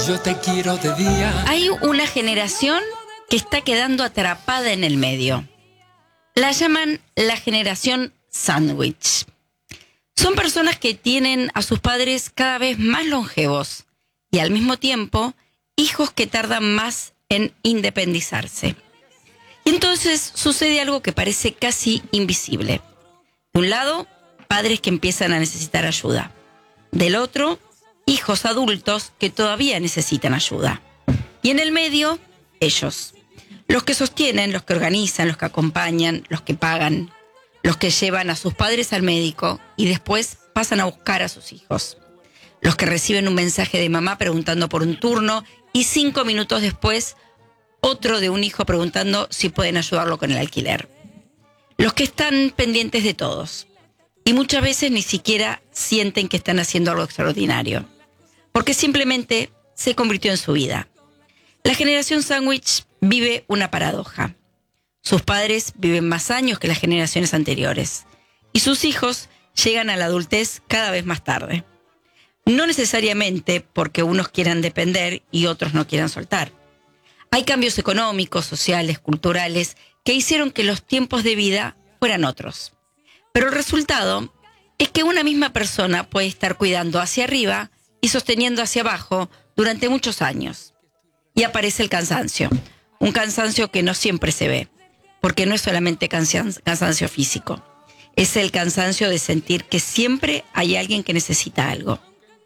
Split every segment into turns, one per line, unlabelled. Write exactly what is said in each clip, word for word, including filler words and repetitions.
Yo te quiero de día.
Hay una generación que está quedando atrapada en el medio. La llaman la generación sándwich. Son personas que tienen a sus padres cada vez más longevos y al mismo tiempo hijos que tardan más en independizarse. Y entonces sucede algo que parece casi invisible. De un lado, padres que empiezan a necesitar ayuda. Del otro, hijos adultos que todavía necesitan ayuda. Y en el medio, ellos. Los que sostienen, los que organizan, los que acompañan, los que pagan, los que llevan a sus padres al médico y después pasan a buscar a sus hijos. Los que reciben un mensaje de mamá preguntando por un turno y cinco minutos después otro de un hijo preguntando si pueden ayudarlo con el alquiler. Los que están pendientes de todos y muchas veces ni siquiera sienten que están haciendo algo extraordinario, porque simplemente se convirtió en su vida. La generación sándwich vive una paradoja. Sus padres viven más años que las generaciones anteriores y sus hijos llegan a la adultez cada vez más tarde. No necesariamente porque unos quieran depender y otros no quieran soltar. Hay cambios económicos, sociales, culturales que hicieron que los tiempos de vida fueran otros. Pero el resultado es que una misma persona puede estar cuidando hacia arriba y sosteniendo hacia abajo durante muchos años. Y aparece el cansancio, un cansancio que no siempre se ve, porque no es solamente cansancio físico, es el cansancio de sentir que siempre hay alguien que necesita algo.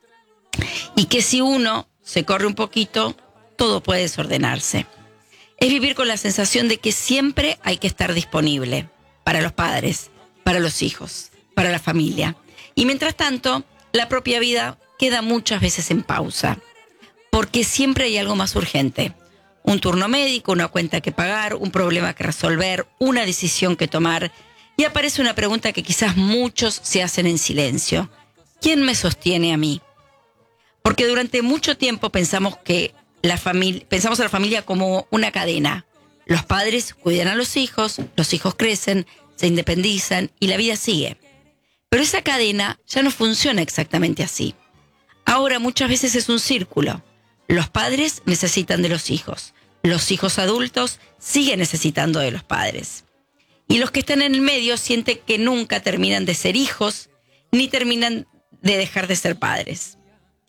Y que si uno se corre un poquito, todo puede desordenarse. Es vivir con la sensación de que siempre hay que estar disponible para los padres, para los hijos, para la familia. Y mientras tanto, la propia vida queda muchas veces en pausa, porque siempre hay algo más urgente. Un turno médico, una cuenta que pagar, un problema que resolver, una decisión que tomar. Y aparece una pregunta que quizás muchos se hacen en silencio. ¿Quién me sostiene a mí? Porque durante mucho tiempo pensamos que la familia, pensamos a la familia como una cadena. Los padres cuidan a los hijos, los hijos crecen, se independizan y la vida sigue. Pero esa cadena ya no funciona exactamente así. Ahora muchas veces es un círculo. Los padres necesitan de los hijos. Los hijos adultos siguen necesitando de los padres. Y los que están en el medio sienten que nunca terminan de ser hijos, ni terminan de dejar de ser padres.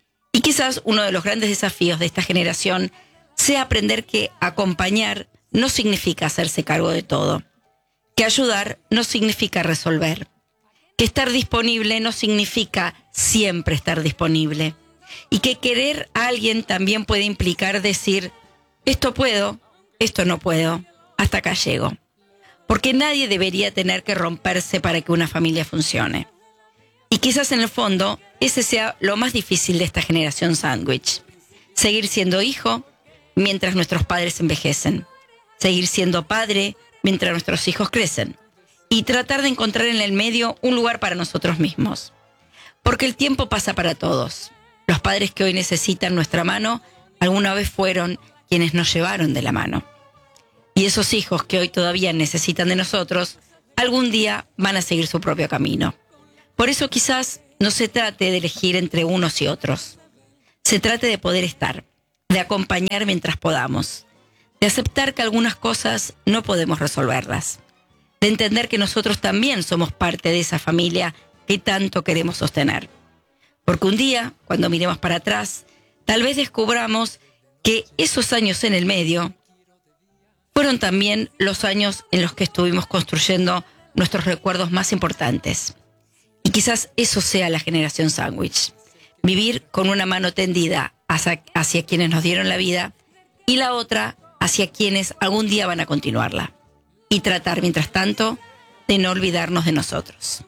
Y quizás uno de los grandes desafíos de esta generación sea aprender que acompañar no significa hacerse cargo de todo, que ayudar no significa resolver, que estar disponible no significa siempre estar disponible, y que querer a alguien también puede implicar decir, esto puedo, esto no puedo, hasta acá llego. Porque nadie debería tener que romperse para que una familia funcione. Y quizás en el fondo, ese sea lo más difícil de esta generación sándwich. Seguir siendo hijo mientras nuestros padres envejecen. Seguir siendo padre mientras nuestros hijos crecen. Y tratar de encontrar en el medio un lugar para nosotros mismos. Porque el tiempo pasa para todos. Los padres que hoy necesitan nuestra mano, alguna vez fueron quienes nos llevaron de la mano. Y esos hijos que hoy todavía necesitan de nosotros, algún día van a seguir su propio camino. Por eso quizás no se trate de elegir entre unos y otros. Se trate de poder estar, de acompañar mientras podamos, de aceptar que algunas cosas no podemos resolverlas, de entender que nosotros también somos parte de esa familia que tanto queremos sostener. Porque un día, cuando miremos para atrás, tal vez descubramos que esos años en el medio fueron también los años en los que estuvimos construyendo nuestros recuerdos más importantes. Y quizás eso sea la generación sándwich. Vivir con una mano tendida hacia, hacia quienes nos dieron la vida y la otra hacia quienes algún día van a continuarla. Y tratar, mientras tanto, de no olvidarnos de nosotros.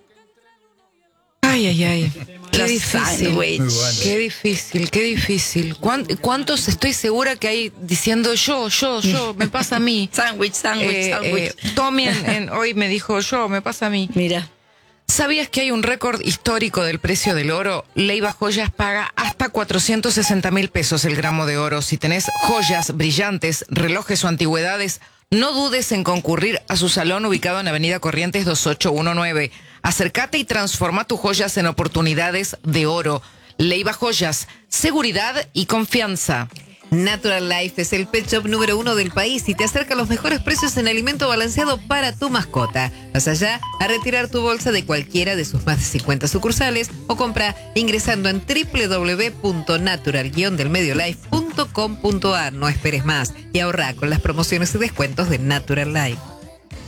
Ay, ay, ay. Qué
Los
difícil.
sándwich.
Qué difícil, qué difícil. ¿Cuán- ¿Cuántos estoy segura que hay diciendo yo, yo, yo, me pasa a mí?
Sándwich, sándwich,
Eh,
sándwich.
eh, Tommy en- en- hoy me dijo yo, me pasa a mí.
Mira.
¿Sabías que hay un récord histórico del precio del oro? Leiva Joyas paga hasta cuatrocientos sesenta mil pesos el gramo de oro. Si tenés joyas, brillantes, relojes o antigüedades, no dudes en concurrir a su salón ubicado en Avenida Corrientes dos ocho uno nueve. Acércate y transforma tus joyas en oportunidades de oro. Leiva Joyas, seguridad y confianza.
Natural Life es el pet shop número uno del país y te acerca a los mejores precios en alimento balanceado para tu mascota. Vas allá a retirar tu bolsa de cualquiera de sus más de cincuenta sucursales o compra ingresando en doble u doble u doble u punto natural guion del medio life punto com punto a r. No esperes más y ahorra con las promociones y descuentos de Natural Life.